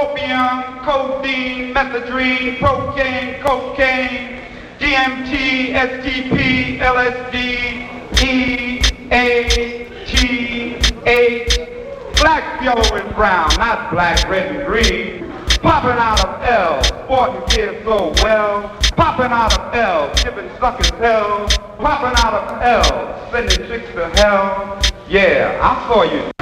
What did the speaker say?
opium, codeine, methadone, procaine, cocaine, DMT, STP, LSD, E, A, T, H, black, yellow, and brown, not black, red, and green. Popping out of L, sporting kids so well. Popping out of L, giving suckers hell. Popping out of L, sending chicks to hell. Yeah, I saw you.